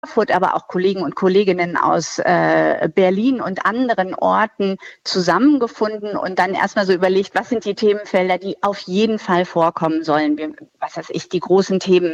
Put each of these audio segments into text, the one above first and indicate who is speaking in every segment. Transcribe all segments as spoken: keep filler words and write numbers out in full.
Speaker 1: Erfurt, aber auch Kollegen und Kolleginnen aus äh, Berlin und anderen Orten zusammengefunden und dann erstmal so überlegt, was sind die Themenfelder, die auf jeden Fall vorkommen sollen. Wir, was weiß ich, die großen Themen,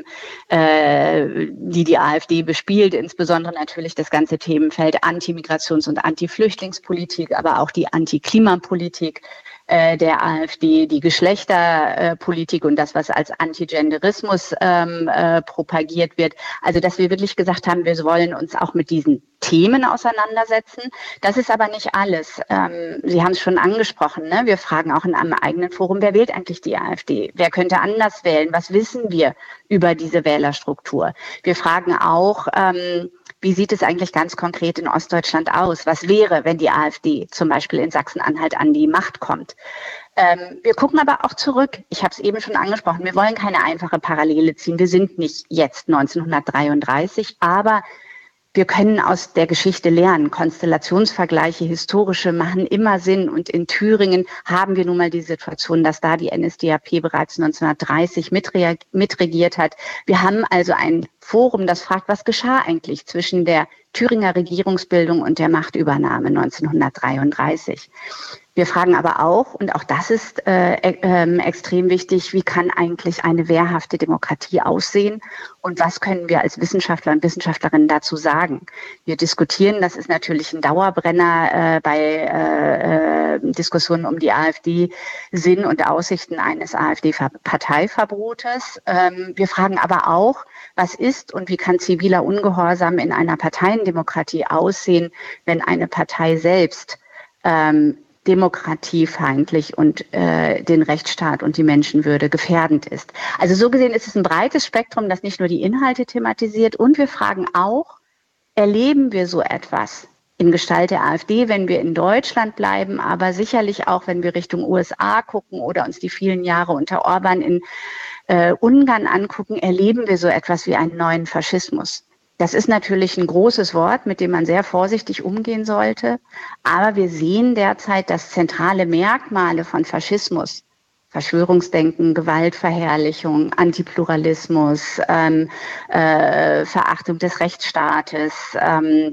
Speaker 1: äh, die die AfD bespielt, insbesondere natürlich das ganze Themenfeld Anti-Migrations- und Anti-Flüchtlingspolitik, aber auch die Anti-Klimapolitik äh, der AfD, die Geschlechterpolitik und das, was als Antigenderismus ähm, äh, propagiert wird. Also, dass wir wirklich gesagt haben, wir wollen uns auch mit diesen Themen auseinandersetzen. Das ist aber nicht alles. Ähm, Sie haben es schon angesprochen, ne? Wir fragen auch in einem eigenen Forum, wer wählt eigentlich die AfD? Wer könnte anders wählen? Was wissen wir über diese Wählerstruktur? Wir fragen auch, ähm, wie sieht es eigentlich ganz konkret in Ostdeutschland aus? Was wäre, wenn die AfD zum Beispiel in Sachsen-Anhalt an die Macht kommt? Ähm, wir gucken aber auch zurück. Ich habe es eben schon angesprochen. Wir wollen keine einfache Parallele ziehen. Wir sind nicht jetzt neunzehnhundertdreiunddreißig, aber wir können aus der Geschichte lernen. Konstellationsvergleiche, historische, machen immer Sinn. Und in Thüringen haben wir nun mal die Situation, dass da die N S D A P bereits neunzehnhundertdreißig mitreagiert, mitregiert hat. Wir haben also ein Forum, das fragt, was geschah eigentlich zwischen der Thüringer Regierungsbildung und der Machtübernahme neunzehnhundertdreiunddreißig. Wir fragen aber auch, und auch das ist äh, äh, extrem wichtig, wie kann eigentlich eine wehrhafte Demokratie aussehen und was können wir als Wissenschaftler und Wissenschaftlerinnen dazu sagen? Wir diskutieren, das ist natürlich ein Dauerbrenner äh, bei äh, äh, Diskussionen um die AfD, Sinn und Aussichten eines AfD-Parteiverbotes. Ähm, wir fragen aber auch, was ist und wie kann ziviler Ungehorsam in einer Parteiendemokratie aussehen, wenn eine Partei selbst ähm, demokratiefeindlich und äh, den Rechtsstaat und die Menschenwürde gefährdend ist. Also so gesehen ist es ein breites Spektrum, das nicht nur die Inhalte thematisiert. Und wir fragen auch, erleben wir so etwas in Gestalt der AfD, wenn wir in Deutschland bleiben, aber sicherlich auch, wenn wir Richtung U S A gucken oder uns die vielen Jahre unter Orban in äh, Ungarn angucken, erleben wir so etwas wie einen neuen Faschismus. Das ist natürlich ein großes Wort, mit dem man sehr vorsichtig umgehen sollte. Aber wir sehen derzeit, dass zentrale Merkmale von Faschismus, Verschwörungsdenken, Gewaltverherrlichung, Antipluralismus, ähm, äh, Verachtung des Rechtsstaates, ähm,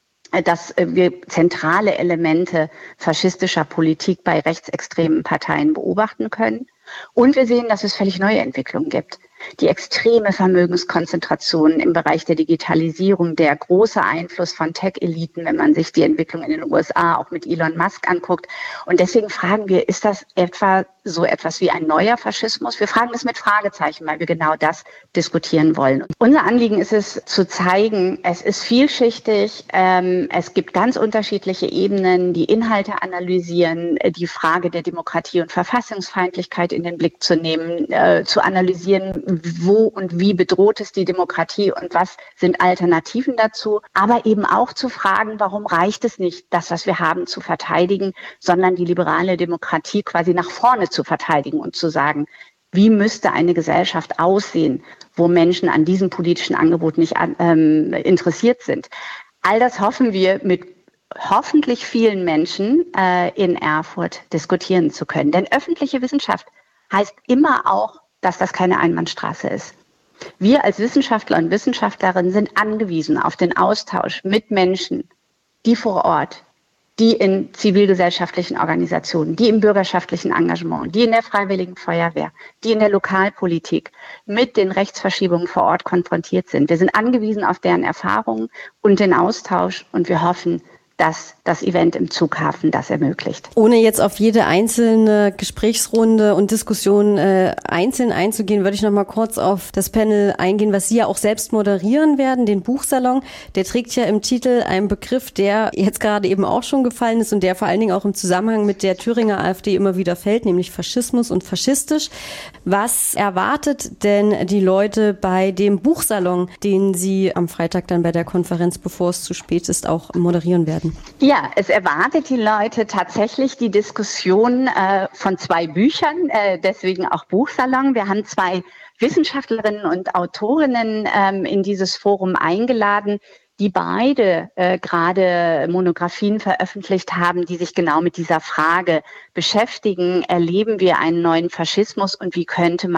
Speaker 1: dass wir zentrale Elemente faschistischer Politik bei rechtsextremen Parteien beobachten können. Und wir sehen, dass es völlig neue Entwicklungen gibt. Die extreme Vermögenskonzentration im Bereich der Digitalisierung, der große Einfluss von Tech-Eliten, wenn man sich die Entwicklung in den U S A auch mit Elon Musk anguckt. Und deswegen fragen wir, ist das etwa so etwas wie ein neuer Faschismus? Wir fragen das mit Fragezeichen, weil wir genau das diskutieren wollen. Und unser Anliegen ist es, zu zeigen, es ist vielschichtig, ähm, es gibt ganz unterschiedliche Ebenen, die Inhalte analysieren, die Frage der Demokratie und Verfassungsfeindlichkeit in den Blick zu nehmen, äh, zu analysieren, wo und wie bedroht ist die Demokratie und was sind Alternativen dazu, aber eben auch zu fragen, warum reicht es nicht, das, was wir haben, zu verteidigen, sondern die liberale Demokratie quasi nach vorne zu verteidigen und zu sagen, wie müsste eine Gesellschaft aussehen, wo Menschen an diesem politischen Angebot nicht ähm, interessiert sind. All das hoffen wir mit hoffentlich vielen Menschen äh, in Erfurt diskutieren zu können. Denn öffentliche Wissenschaft heißt immer auch, dass das keine Einbahnstraße ist. Wir als Wissenschaftler und Wissenschaftlerinnen sind angewiesen auf den Austausch mit Menschen, die vor Ort, die in zivilgesellschaftlichen Organisationen, die im bürgerschaftlichen Engagement, die in der Freiwilligen Feuerwehr, die in der Lokalpolitik mit den Rechtsverschiebungen vor Ort konfrontiert sind. Wir sind angewiesen auf deren Erfahrungen und den Austausch und wir hoffen, dass das Event im Zughafen das ermöglicht.
Speaker 2: Ohne jetzt auf jede einzelne Gesprächsrunde und Diskussion äh, einzeln einzugehen, würde ich noch mal kurz auf das Panel eingehen, was Sie ja auch selbst moderieren werden, den Buchsalon. Der trägt ja im Titel einen Begriff, der jetzt gerade eben auch schon gefallen ist und der vor allen Dingen auch im Zusammenhang mit der Thüringer AfD immer wieder fällt, nämlich Faschismus und faschistisch. Was erwartet denn die Leute bei dem Buchsalon, den Sie am Freitag dann bei der Konferenz, bevor es zu spät ist, auch moderieren werden?
Speaker 1: Ja, es erwartet die Leute tatsächlich die Diskussion äh, von zwei Büchern, äh, deswegen auch Buchsalon. Wir haben zwei Wissenschaftlerinnen und Autorinnen ähm, in dieses Forum eingeladen, die beide äh, gerade Monographien veröffentlicht haben, die sich genau mit dieser Frage beschäftigen. Erleben wir einen neuen Faschismus und wie könnte man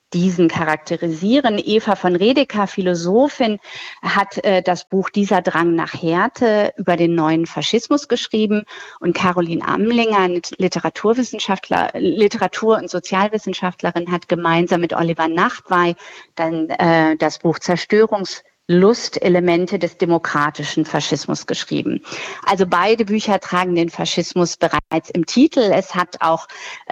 Speaker 1: diesen charakterisieren. Eva von Redeker, Philosophin, hat äh, das Buch Dieser Drang nach Härte über den neuen Faschismus geschrieben und Caroline Amlinger, Literaturwissenschaftler, Literatur- und Sozialwissenschaftlerin, hat gemeinsam mit Oliver Nachtwey dann äh, das Buch Zerstörungs Lustelemente des demokratischen Faschismus geschrieben. Also beide Bücher tragen den Faschismus bereits im Titel. Es hat auch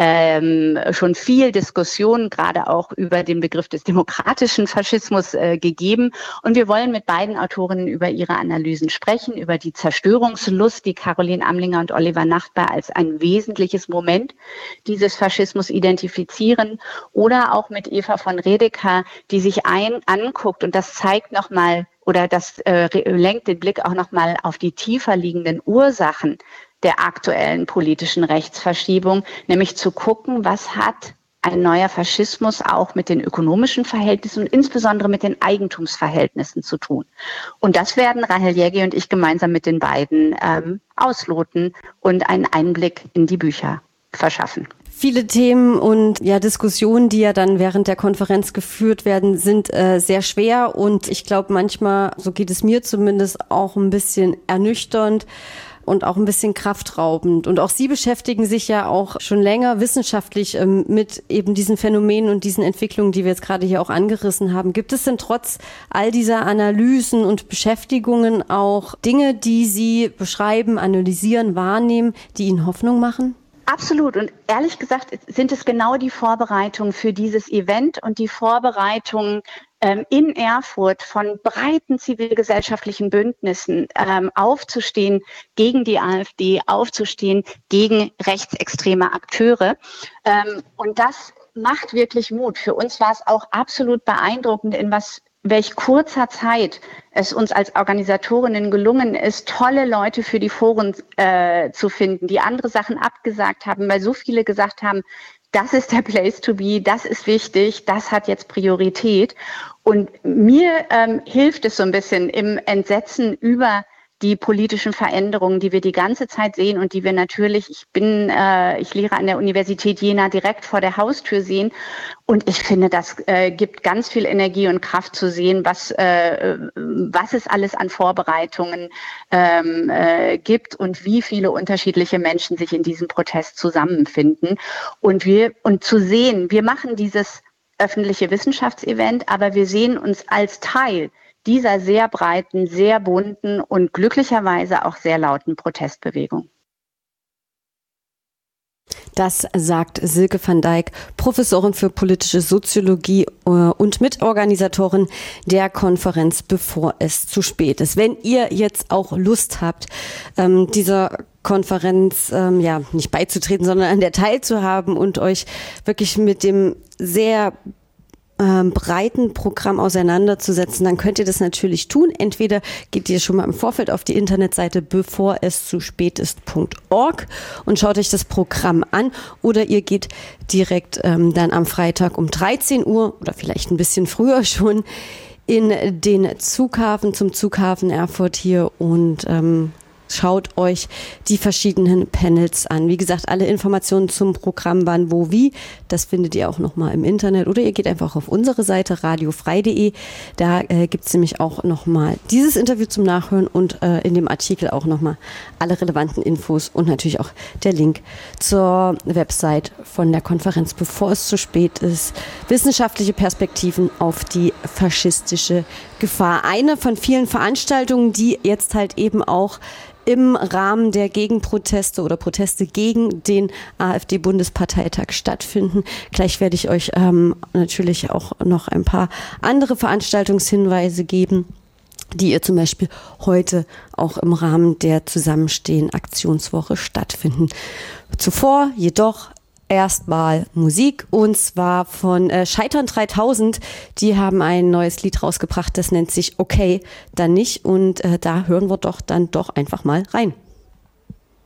Speaker 1: ähm, schon viel Diskussion, gerade auch über den Begriff des demokratischen Faschismus äh, gegeben. Und wir wollen mit beiden Autorinnen über ihre Analysen sprechen, über die Zerstörungslust, die Caroline Amlinger und Oliver Nachtwey als ein wesentliches Moment dieses Faschismus identifizieren, oder auch mit Eva von Redeker, die sich ein anguckt, und das zeigt nochmal, oder das äh, lenkt den Blick auch nochmal auf die tiefer liegenden Ursachen der aktuellen politischen Rechtsverschiebung, nämlich zu gucken, was hat ein neuer Faschismus auch mit den ökonomischen Verhältnissen und insbesondere mit den Eigentumsverhältnissen zu tun. Und das werden Rahel Jägi und ich gemeinsam mit den beiden ähm, ausloten und einen Einblick in die Bücher verschaffen.
Speaker 2: Viele Themen und ja Diskussionen, die ja dann während der Konferenz geführt werden, sind äh, sehr schwer und ich glaube manchmal, so geht es mir zumindest, auch ein bisschen ernüchternd und auch ein bisschen kraftraubend. Und auch Sie beschäftigen sich ja auch schon länger wissenschaftlich ähm, mit eben diesen Phänomenen und diesen Entwicklungen, die wir jetzt gerade hier auch angerissen haben. Gibt es denn trotz all dieser Analysen und Beschäftigungen auch Dinge, die Sie beschreiben, analysieren, wahrnehmen, die Ihnen Hoffnung machen?
Speaker 1: Absolut. Und ehrlich gesagt sind es genau die Vorbereitungen für dieses Event und die Vorbereitungen ähm, in Erfurt von breiten zivilgesellschaftlichen Bündnissen ähm, aufzustehen gegen die AfD, aufzustehen gegen rechtsextreme Akteure. Ähm, und das macht wirklich Mut. Für uns war es auch absolut beeindruckend, in was welch kurzer Zeit es uns als Organisatorinnen gelungen ist, tolle Leute für die Foren äh, zu finden, die andere Sachen abgesagt haben, weil so viele gesagt haben, das ist der Place to be, das ist wichtig, das hat jetzt Priorität. Und mir ähm, hilft es so ein bisschen im Entsetzen über die politischen Veränderungen, die wir die ganze Zeit sehen und die wir natürlich, ich bin, äh, ich lehre an der Universität Jena, direkt vor der Haustür sehen. Und ich finde, das äh, gibt ganz viel Energie und Kraft zu sehen, was, äh, was es alles an Vorbereitungen ähm, äh, gibt und wie viele unterschiedliche Menschen sich in diesem Protest zusammenfinden. Und wir, und zu sehen, wir machen dieses öffentliche Wissenschaftsevent, aber wir sehen uns als Teil dieser sehr breiten, sehr bunten und glücklicherweise auch sehr lauten Protestbewegung.
Speaker 2: Das sagt Silke van Dijk, Professorin für politische Soziologie und Mitorganisatorin der Konferenz Bevor es zu spät ist. Wenn ihr jetzt auch Lust habt, ähm, dieser Konferenz ähm, ja nicht beizutreten, sondern an der teilzuhaben und euch wirklich mit dem sehr Ähm, breiten Programm auseinanderzusetzen, dann könnt ihr das natürlich tun. Entweder geht ihr schon mal im Vorfeld auf die Internetseite bevor es zu spät ist Punkt org und schaut euch das Programm an, oder ihr geht direkt ähm, dann am Freitag um dreizehn Uhr oder vielleicht ein bisschen früher schon in den Zughafen, zum Zughafen Erfurt hier und ähm, schaut euch die verschiedenen Panels an. Wie gesagt, alle Informationen zum Programm, wann, wo, wie, das findet ihr auch nochmal im Internet. Oder ihr geht einfach auf unsere Seite radiofrei punkt de. Da äh, gibt es nämlich auch nochmal dieses Interview zum Nachhören und äh, in dem Artikel auch nochmal alle relevanten Infos und natürlich auch der Link zur Website von der Konferenz Bevor es zu spät ist. Wissenschaftliche Perspektiven auf die faschistische Gefahr. Eine von vielen Veranstaltungen, die jetzt halt eben auch im Rahmen der Gegenproteste oder Proteste gegen den AfD-Bundesparteitag stattfinden. Gleich werde ich euch ähm, natürlich auch noch ein paar andere Veranstaltungshinweise geben, die ihr zum Beispiel heute auch im Rahmen der Zusammenstehen Aktionswoche stattfinden. Zuvor jedoch erstmal Musik, und zwar von äh, Scheitern dreitausend. Die haben ein neues Lied rausgebracht, das nennt sich Okay, dann nicht, und äh, da hören wir doch dann doch einfach mal rein.